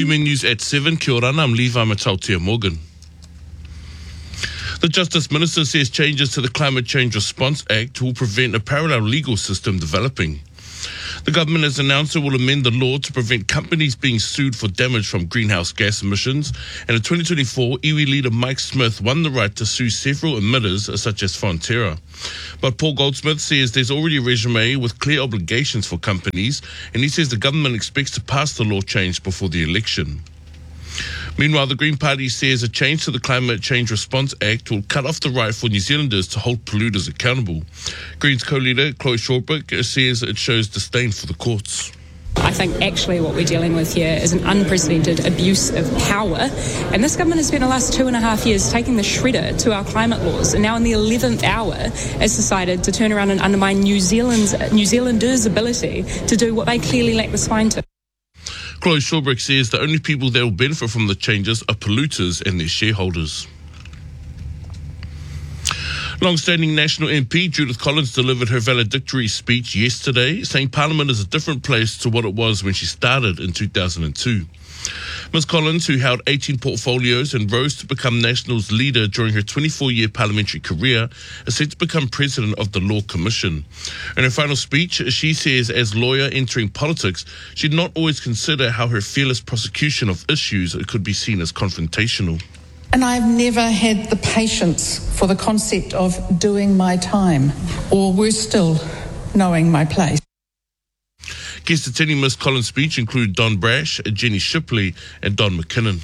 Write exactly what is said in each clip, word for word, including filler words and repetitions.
P M N News at seven. Kia ora, I'm Levi Matautia Morgan. The Justice Minister says changes to the Climate Change Response Act will prevent a parallel legal system developing. The government has announced it will amend the law to prevent companies being sued for damage from greenhouse gas emissions. And in twenty twenty-four, iwi leader Mike Smith won the right to sue several emitters such as Fonterra. But Paul Goldsmith says there's already a regime with clear obligations for companies, and he says the government expects to pass the law change before the election. Meanwhile, the Green Party says a change to the Climate Change Response Act will cut off the right for New Zealanders to hold polluters accountable. Greens co-leader Chloe Shawbrook says it shows disdain for the courts. I think actually what we're dealing with here is an unprecedented abuse of power, and this government has spent the last two and a half years taking the shredder to our climate laws, and now in the eleventh hour has decided to turn around and undermine New Zealand's New Zealanders' ability to do what they clearly lack the spine to. Chloe Shawbrook says the only people that will benefit from the changes are polluters and their shareholders. Long-standing National M P Judith Collins delivered her valedictory speech yesterday, saying Parliament is a different place to what it was when she started in two thousand two. Miz Collins, who held eighteen portfolios and rose to become National's leader during her twenty-four-year parliamentary career, is set to become president of the Law Commission. In her final speech, she says as lawyer entering politics, she did not always consider how her fearless prosecution of issues could be seen as confrontational. And I've never had the patience for the concept of doing my time, or worse still, knowing my place. Guests attending Miz Collins' speech include Don Brash, Jenny Shipley and Don McKinnon.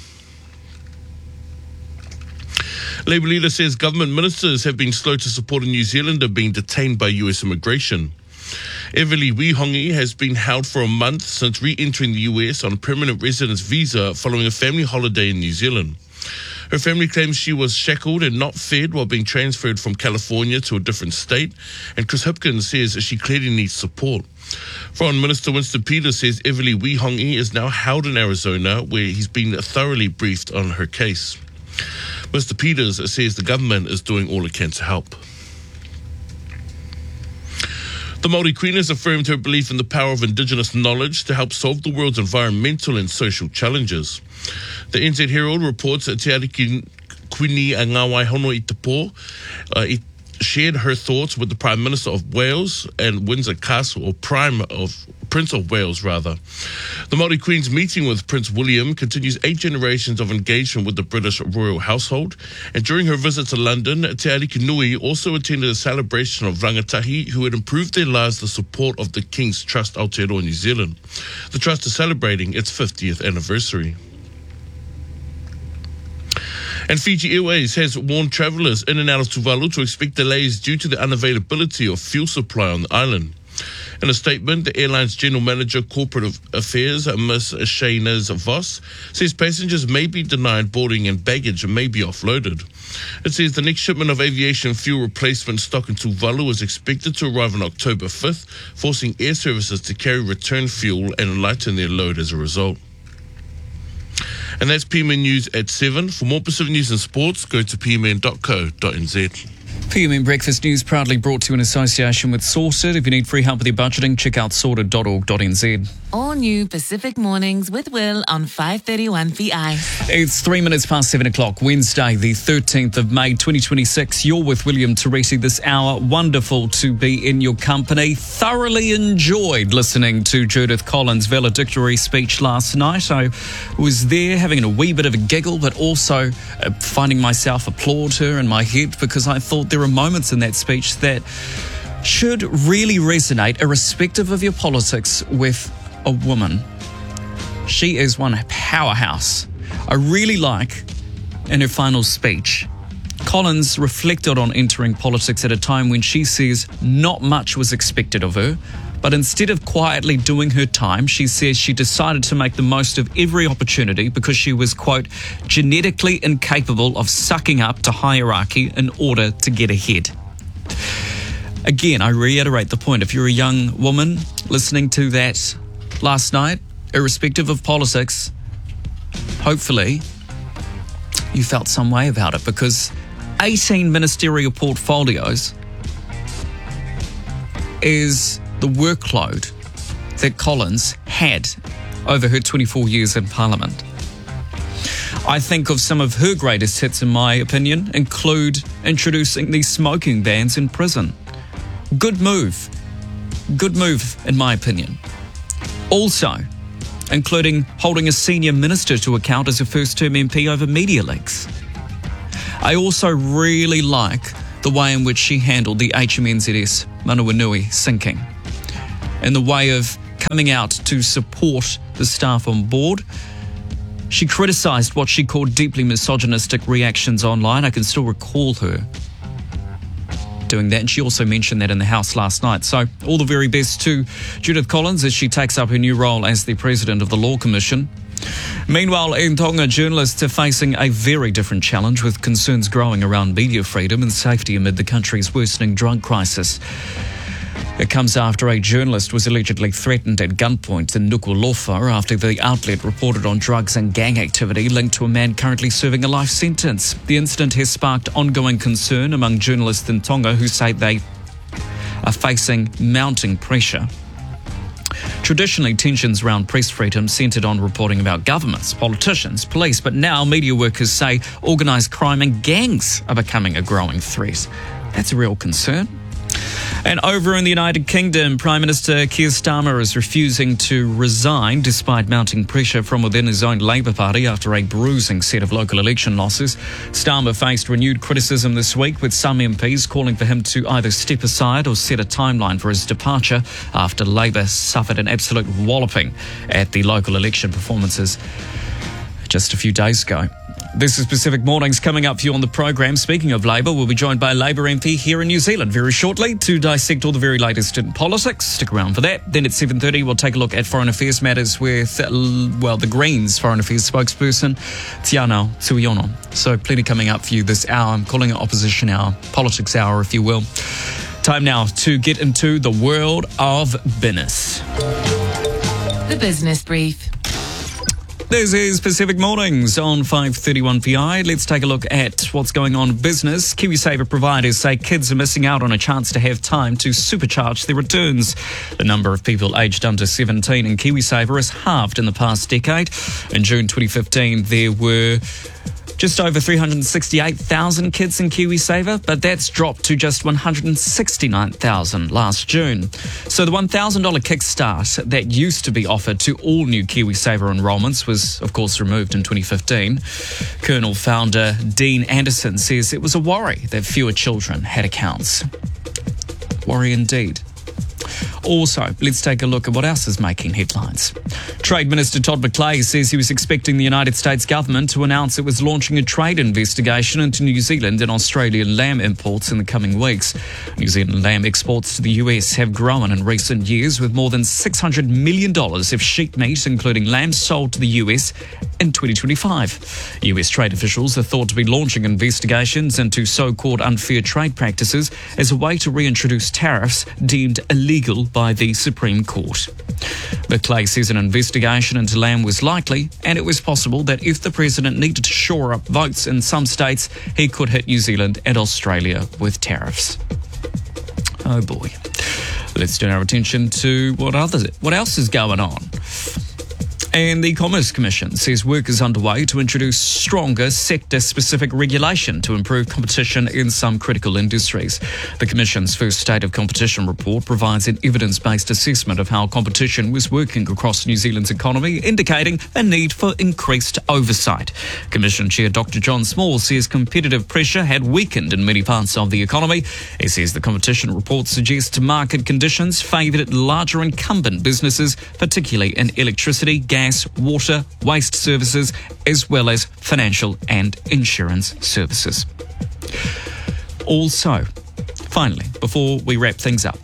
Labour leader says government ministers have been slow to support a New Zealander being detained by U S immigration. Everly Wihongi has been held for a month since re-entering the U S on a permanent residence visa following a family holiday in New Zealand. Her family claims she was shackled and not fed while being transferred from California to a different state, and Chris Hipkins says she clearly needs support. Foreign Minister Winston Peters says Everly Wihongi is now held in Arizona, where he's been thoroughly briefed on her case. Mister Peters says the government is doing all it can to help. The Māori Queen has affirmed her belief in the power of Indigenous knowledge to help solve the world's environmental and social challenges. The N Z Herald reports that Te Ariki Quini a Ngā Waihono i te Pō uh, it shared her thoughts with the Prime Minister of Wales and Windsor Castle, or Prime of Prince of Wales, rather. The Māori Queen's meeting with Prince William continues eight generations of engagement with the British royal household. And during her visit to London, Te Ariki Nui also attended a celebration of rangatahi who had improved their lives with the support of the King's Trust Aotearoa New Zealand. The Trust is celebrating its fiftieth anniversary. And Fiji Airways has warned travellers in and out of Tuvalu to expect delays due to the unavailability of fuel supply on the island. In a statement, the airline's General Manager Corporate Affairs, Miss Shayna Voss, says passengers may be denied boarding and baggage may be offloaded. It says the next shipment of aviation fuel replacement stock in Tuvalu is expected to arrive on October fifth, forcing air services to carry return fuel and lighten their load as a result. And that's P M N News at seven. For more Pacific news and sports, go to p m n dot co dot n z. P M N Breakfast News proudly brought to you in association with Sorted. If you need free help with your budgeting, check out sorted dot org dot n z. All new Pacific Mornings with Will on five thirty-one P I. It's three minutes past seven o'clock, Wednesday, the thirteenth of May, twenty twenty-six. You're with William Teresi this hour. Wonderful to be in your company. Thoroughly enjoyed listening to Judith Collins' valedictory speech last night. I was there having a wee bit of a giggle, but also uh, finding myself applaud her in my head, because I thought there are moments in that speech that should really resonate, irrespective of your politics, with a woman. She is one powerhouse. I really like, in her final speech, Collins reflected on entering politics at a time when she says not much was expected of her, but instead of quietly doing her time, she says she decided to make the most of every opportunity because she was, quote, genetically incapable of sucking up to hierarchy in order to get ahead. Again, I reiterate the point. If you're a young woman listening to that last night, irrespective of politics, hopefully you felt some way about it, because eighteen ministerial portfolios is the workload that Collins had over her twenty-four years in Parliament. I think of some of her greatest hits, in my opinion, include introducing these smoking bans in prison. Good move. Good move, in my opinion. Also, including holding a senior minister to account as a first-term M P over media leaks. I also really like the way in which she handled the H M N Z S Manawanui sinking, in the way of coming out to support the staff on board. She criticised what she called deeply misogynistic reactions online. I can still recall her doing that, and she also mentioned that in the House last night. So all the very best to Judith Collins as she takes up her new role as the President of the Law Commission. Meanwhile, in Tonga, journalists are facing a very different challenge, with concerns growing around media freedom and safety amid the country's worsening drug crisis. It comes after a journalist was allegedly threatened at gunpoint in Nuku'alofa after the outlet reported on drugs and gang activity linked to a man currently serving a life sentence. The incident has sparked ongoing concern among journalists in Tonga who say they are facing mounting pressure. Traditionally, tensions around press freedom centred on reporting about governments, politicians, police, but now media workers say organised crime and gangs are becoming a growing threat. That's a real concern. And over in the United Kingdom, Prime Minister Keir Starmer is refusing to resign despite mounting pressure from within his own Labour Party after a bruising set of local election losses. Starmer faced renewed criticism this week, with some M Ps calling for him to either step aside or set a timeline for his departure after Labour suffered an absolute walloping at the local election performances just a few days ago. This is Pacific Mornings coming up for you on the program. Speaking of Labour, we'll be joined by a Labour M P here in New Zealand very shortly to dissect all the very latest in politics. Stick around for that. Then at seven thirty, we'll take a look at foreign affairs matters with, well, the Greens Foreign Affairs spokesperson, Tiana Tuiono. So plenty coming up for you this hour. I'm calling it Opposition Hour, Politics Hour, if you will. Time now to get into the world of business. The Business Brief. This is Pacific Mornings on five thirty-one V I. Let's take a look at what's going on in business. KiwiSaver providers say kids are missing out on a chance to have time to supercharge their returns. The number of people aged under seventeen in KiwiSaver has halved in the past decade. In June twenty fifteen, there were just over three hundred sixty-eight thousand kids in KiwiSaver, but that's dropped to just one hundred sixty-nine thousand last June. So the one thousand dollars kickstart that used to be offered to all new KiwiSaver enrolments was, of course, removed in twenty fifteen. Kernel founder Dean Anderson says it was a worry that fewer children had accounts. Worry indeed. Also, let's take a look at what else is making headlines. Trade Minister Todd McClay says he was expecting the United States government to announce it was launching a trade investigation into New Zealand and Australian lamb imports in the coming weeks. New Zealand lamb exports to the U S have grown in recent years, with more than six hundred million dollars of sheep meat, including lamb, sold to the U S in twenty twenty-five. U S trade officials are thought to be launching investigations into so-called unfair trade practices as a way to reintroduce tariffs deemed illegal by the Supreme Court. McClay says an investigation into lamb was likely, and it was possible that if the president needed to shore up votes in some states, he could hit New Zealand and Australia with tariffs. Oh boy. Let's turn our attention to what other, what else is going on. And the Commerce Commission says work is underway to introduce stronger sector-specific regulation to improve competition in some critical industries. The Commission's first State of Competition report provides an evidence-based assessment of how competition was working across New Zealand's economy, indicating a need for increased oversight. Commission Chair Doctor John Small says competitive pressure had weakened in many parts of the economy. He says the competition report suggests market conditions favoured larger incumbent businesses, particularly in electricity, gas, water, waste services, as well as financial and insurance services. Also, finally, before we wrap things up,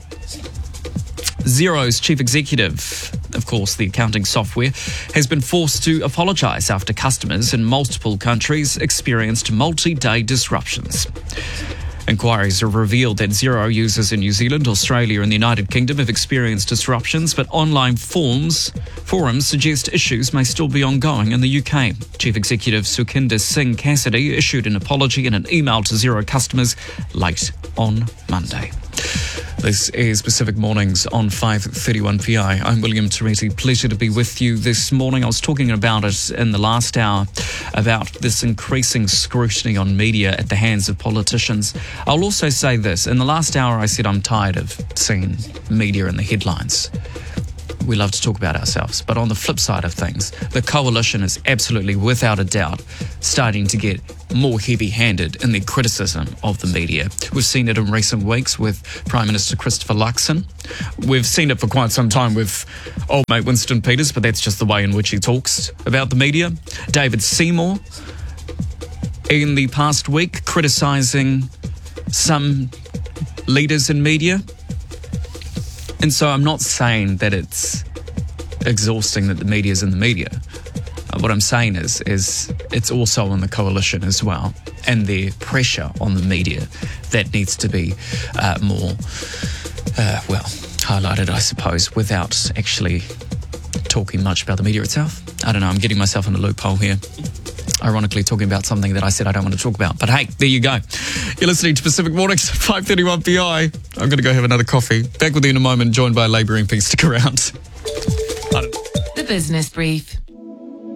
Xero's chief executive, of course, the accounting software, has been forced to apologise after customers in multiple countries experienced multi-day disruptions. Inquiries have revealed that Xero users in New Zealand, Australia and the United Kingdom have experienced disruptions, but online forums, forums suggest issues may still be ongoing in the U K. Chief Executive Sukhinder Singh Cassidy issued an apology in an email to Xero customers late on Monday. This is Pacific Mornings on five thirty-one P I. I'm William Teresi. Pleasure to be with you this morning. I was talking about it in the last hour, about this increasing scrutiny on media at the hands of politicians. I'll also say this. In the last hour, I said I'm tired of seeing media in the headlines. We love to talk about ourselves. But on the flip side of things, the coalition is absolutely, without a doubt, starting to get more heavy-handed in their criticism of the media. We've seen it in recent weeks with Prime Minister Christopher Luxon. We've seen it for quite some time with old mate Winston Peters, but that's just the way in which he talks about the media. David Seymour, in the past week, criticising some leaders in media. And so I'm not saying that it's exhausting that the media's in the media. Uh, what I'm saying is, is it's also on the coalition as well, and their pressure on the media that needs to be uh, more, uh, well, highlighted, I suppose, without actually talking much about the media itself. I don't know, I'm getting myself in a loophole here. Ironically talking about something that I said I don't want to talk about. But hey, there you go. You're listening to Pacific Mornings, five thirty-one P I. I'm going to go have another coffee. Back with you in a moment, joined by a Labour M P. Stick around. The Business Brief.